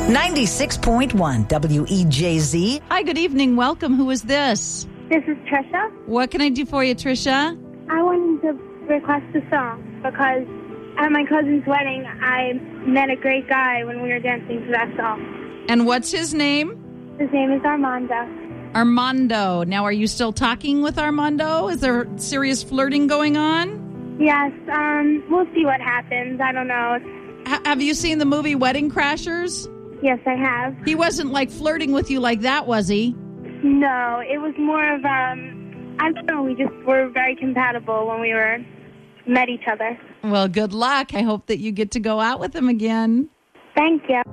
96.1 WEJZ. Hi, good evening. Welcome. Who is this? This is Trisha. What can I do for you, Trisha? I wanted to request a song because at my cousin's wedding, I met a great guy when we were dancing to that song. And what's his name? His name is Armando. Armando. Now, are you still talking with Armando? Is there serious flirting going on? Yes, we'll see what happens. I don't know. Have you seen the movie Wedding Crashers? Yes, I have. He wasn't like flirting with you like that, was he? No, it was more of, I don't know, we just were very compatible when we met each other. Well, good luck. I hope that you get to go out with him again. Thank you.